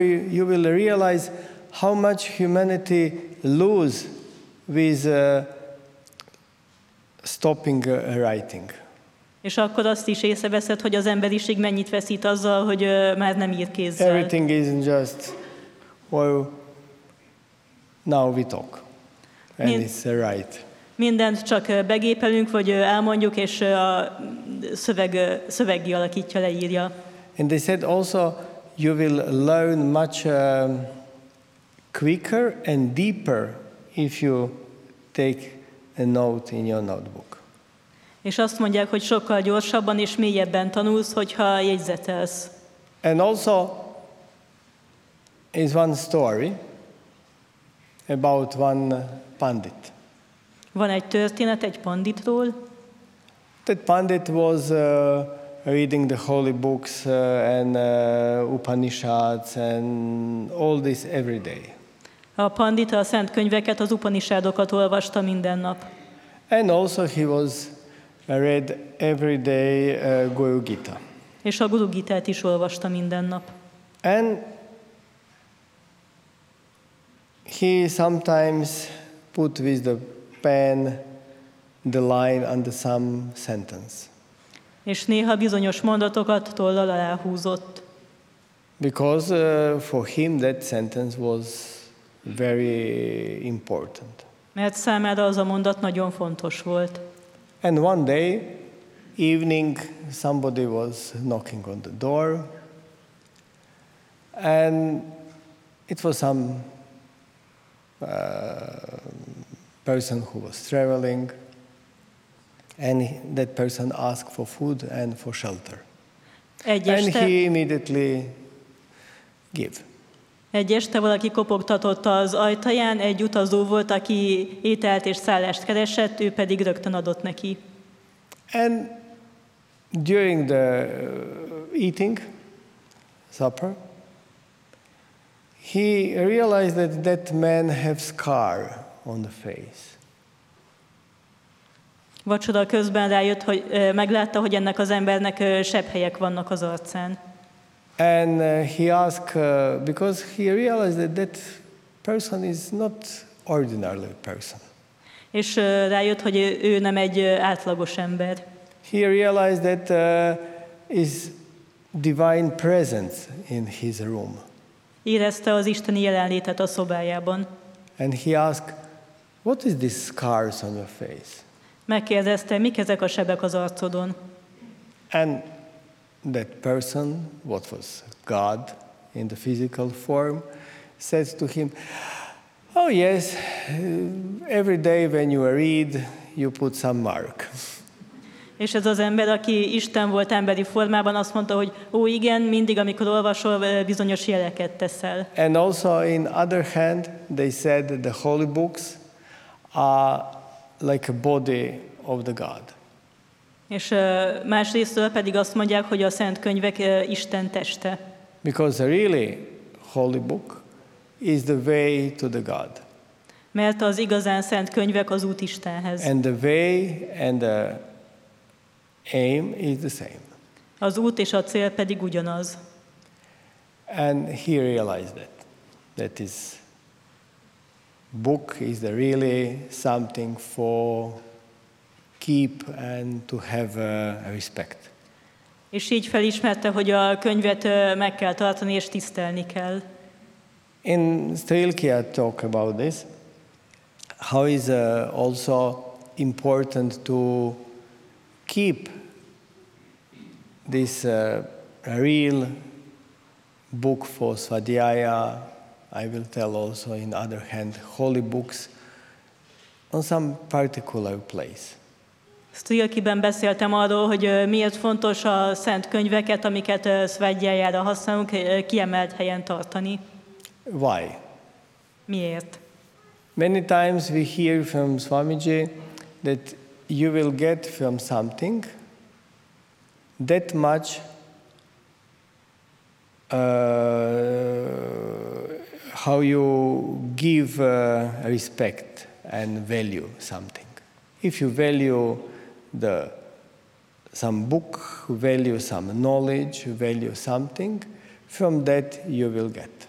you will realize how much humanity lose with stopping writing. És akkor azt is észreveszed, hogy az emberiség mennyit veszít azzal, hogy már nem ír kézzel. Everything is just, well, now we talk, and it's right. Mindent csak begépelünk, vagy elmondjuk, és a szöveggé alakítja, leírja. And they said also, you will learn much quicker and deeper if you take a note in your notebook. És azt mondják, hogy sokkal gyorsabban és mélyebben tanulsz, hogyha jegyzetelsz. And also, is one story about one pandit. Van egy történet egy panditról. That pandit was reading the holy books and Upanishads and all this every day. A pandita a szent könyveket, az Upanishadokat olvasta minden nap. And also he was read every day Guru Gita. És a Guru Gitát is olvasta minden nap. And he sometimes put with the pen the line under some sentence. És néha bizonyos mondatokat tollal aláhúzott. Because for him that sentence was very important. Mert számára az a mondat nagyon fontos volt. And one day, evening, somebody was knocking on the door, and it was some person who was traveling, and that person asked for food and for shelter. And he immediately gave. Egy este valaki kopogtatott az ajtaján, egy utazó volt, aki ételt és szállást keresett, ő pedig rögtön adott neki. And during the eating, supper, he realized that that man have scar on the face. Vacsora közben rájött, hogy meglátta, hogy ennek az embernek sebhelyek vannak az arcán. And he asked, because he realized that that person is not ordinary person. És rájött, hogy ő nem egy átlagos ember. He realized that is divine presence in his room. Érezte az isteni jelenlétet a szobájában. And he asked, what is these scars on your face? Megkérdezte, mik ezek a sebek az arcodon? And that person, what was God in the physical form, says to him, oh yes, every day when you read, you put some mark. És ez az ember, aki Isten volt emberi formában, azt mondta, hogy ó igen, mindig, amikor olvasol, bizonyos jeleket teszel. And also in other hand, they said that the holy books are like a body of the God. És másrésztől pedig azt mondják, hogy a szent könyvek Isten teste. Because a really holy book is the way to the God. Mert az igazán szent könyvek az út Istenhez. And the way and the aim is the same. Az út és a cél pedig ugyanaz. And he realized that is book is the really something for keep and to have a respect. És így felismerte, hogy a könyvet meg kell tartani és tisztelni kell. In Strilkia talk about this, how is also important to keep this real book for Svadhyaya, I will tell also in other hand, holy books, on some particular place. Strilkiben beszéltem arról, hogy miért fontos a szent könyveket, amiket Svadhyájára használunk, kiemelt helyen tartani. Why? Miért? Many times we hear from Swamiji that you will get from something that much how you give respect and value something. If you value some book, value some knowledge, value something, from that you will get.